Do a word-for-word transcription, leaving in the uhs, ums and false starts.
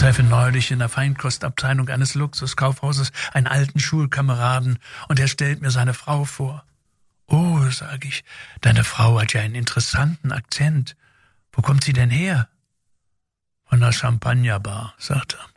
treffe neulich in der Feinkostabteilung eines Luxuskaufhauses einen alten Schulkameraden und er stellt mir seine Frau vor. »Oh«, sage ich, »deine Frau hat ja einen interessanten Akzent. Wo kommt sie denn her?« »Von der Champagnerbar«, sagt er.